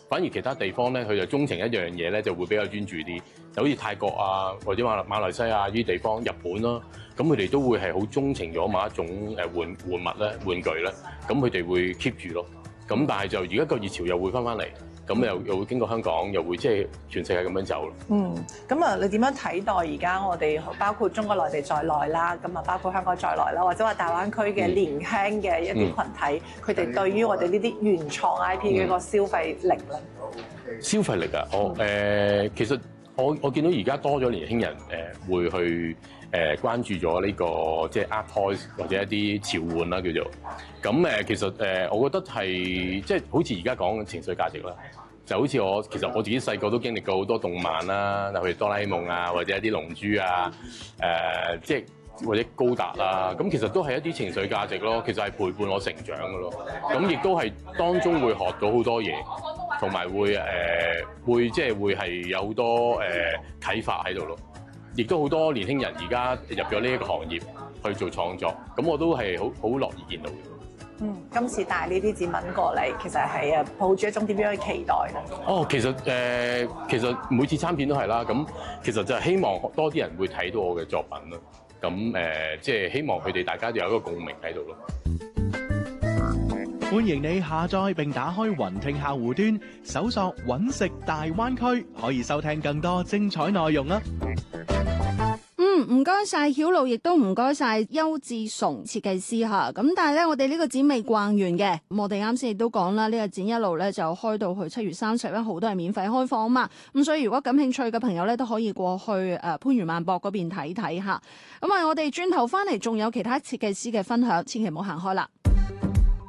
反而其他地方咧，佢就鐘情一樣嘢咧，就會比較專注啲。就好似泰國啊，或者馬來西亞呢啲地方，日本啦，咁佢哋都會係好鐘情咗某一種玩物咧、玩具咧，咁佢哋會 keep 住咯。咁但係就而家個熱潮又會翻嚟，咁又會經過香港，又會即係全世界咁樣走咯。 咁啊，你點樣睇待而家我哋包括中國內地在內啦，咁啊包括香港在內啦，或者話大灣區嘅年輕嘅一啲群體，佢哋對於我哋呢啲原創 IP 嘅一個消費力咧？ 消費力啊，其實我見到而家多咗年輕人會去關注咗呢個即係 art toys 或者一啲潮玩啦叫做。咁其實我覺得係即係好似而家講嘅情緒價值啦。就好似其實我自己細個都經歷過好多動漫啦，例如哆啦 A 夢啊，或者一啲龍珠啊，即係或者高達啊，咁其實都係一啲情緒價值咯。其實係陪伴我成長嘅咯。咁亦都係當中會學到好多嘢，同埋會即係會係有好多啟發喺度咯。亦都好多年輕人而家入咗呢一個行業去做創作，咁我都係好樂意見到嘅。 今次帶呢啲展品過嚟，其實係抱住一種點樣嘅期待咧？ 其實每次參展都係啦。咁其實就係希望多啲人會睇到我嘅作品咯。咁即係希望佢哋大家有一個共鳴喺度咯。 歡迎你下載並打開雲聽客戶端，搜索揾食大灣區，可以收聽更多精彩內容啦。 唔該晒曉露，亦都唔該晒邱志崇設計師嚇。咁但係咧，我哋呢個展未逛完嘅，我哋啱先亦都講啦，呢個展一路咧就開到去7月31號都係免費開放嘛。咁所以如果感興趣嘅朋友咧，都可以過去番禺萬博嗰邊睇睇嚇。咁啊，我哋轉頭翻嚟仲有其他設計師嘅分享，千祈唔好行開啦。